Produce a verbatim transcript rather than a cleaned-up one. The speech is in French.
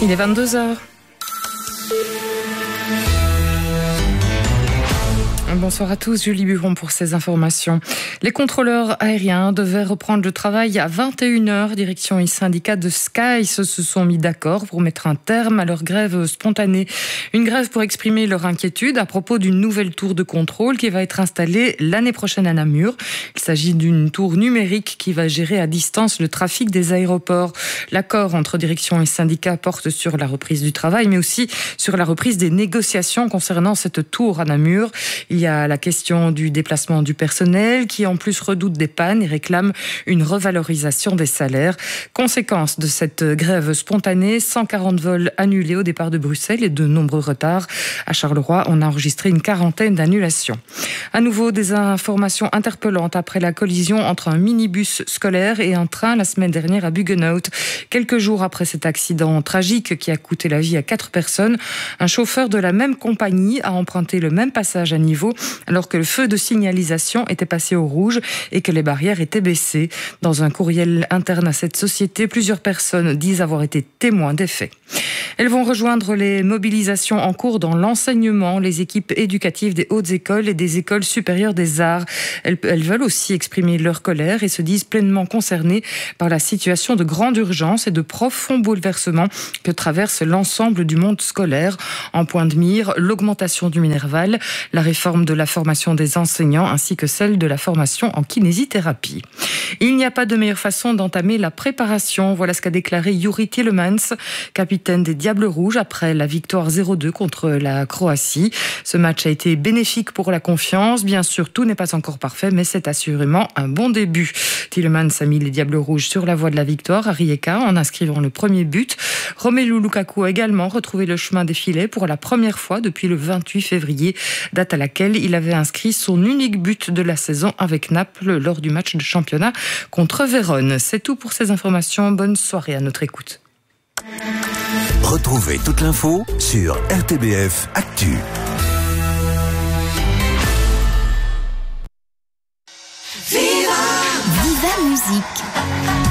Il est vingt-deux heures. Bonsoir à tous, Julie Buron pour ces informations. Les contrôleurs aériens devaient reprendre le travail à vingt et une heures. Direction et syndicats de Sky se sont mis d'accord pour mettre un terme à leur grève spontanée. Une grève pour exprimer leur inquiétude à propos d'une nouvelle tour de contrôle qui va être installée l'année prochaine à Namur. Il s'agit d'une tour numérique qui va gérer à distance le trafic des aéroports. L'accord entre direction et syndicats porte sur la reprise du travail, mais aussi sur la reprise des négociations concernant cette tour à Namur. Il y a la question du déplacement du personnel qui en plus redoute des pannes et réclame une revalorisation des salaires. Conséquence de cette grève spontanée, cent quarante vols annulés au départ de Bruxelles et de nombreux retards. À Charleroi, on a enregistré une quarantaine d'annulations. À nouveau, des informations interpellantes après la collision entre un minibus scolaire et un train la semaine dernière à Buggenhout. Quelques jours après cet accident tragique qui a coûté la vie à quatre personnes, un chauffeur de la même compagnie a emprunté le même passage à niveau alors que le feu de signalisation était passé au rouge et que les barrières étaient baissées. Dans un courriel interne à cette société, plusieurs personnes disent avoir été témoins des faits. Elles vont rejoindre les mobilisations en cours dans l'enseignement, les équipes éducatives des hautes écoles et des écoles supérieures des arts. Elles, elles veulent aussi exprimer leur colère et se disent pleinement concernées par la situation de grande urgence et de profond bouleversement que traverse l'ensemble du monde scolaire. En point de mire, l'augmentation du Minerval, la réforme de la formation des enseignants ainsi que celle de la formation en kinésithérapie. Il n'y a pas de meilleure façon d'entamer la préparation. Voilà ce qu'a déclaré Juri Tielemans, capitaine des Diables Rouges, après la victoire zéro deux contre la Croatie. Ce match a été bénéfique pour la confiance. Bien sûr, tout n'est pas encore parfait, mais c'est assurément un bon début. Tielemans a mis les Diables Rouges sur la voie de la victoire à Rijeka en inscrivant le premier but. Romelu Lukaku a également retrouvé le chemin des filets pour la première fois depuis le vingt-huit février, date à laquelle il avait inscrit son unique but de la saison avec Naples lors du match de championnat contre Vérone. C'est tout pour ces informations. Bonne soirée à notre écoute. Retrouvez toute l'info sur R T B F Actu. Viva Viva Musique.